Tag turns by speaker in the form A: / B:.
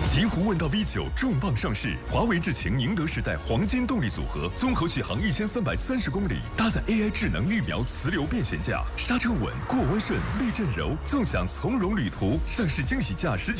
A: 极狐问道 V9重磅上市，华为智擎宁德时代黄金动力组合，综合续航1330公里，搭载 AI 智能预瞄磁流变悬架，刹车稳，过弯顺，避震柔，纵享从容旅途。上市惊喜价19